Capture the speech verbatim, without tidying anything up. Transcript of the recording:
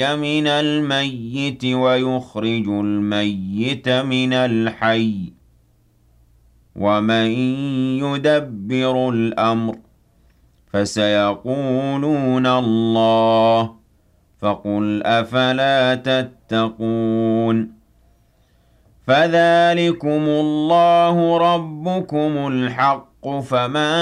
من الميت ويخرج الميت من الحي ومن يدبر الأمر فسيقولون الله فقل أفلا تتقون فذلكم الله ربكم الحق فما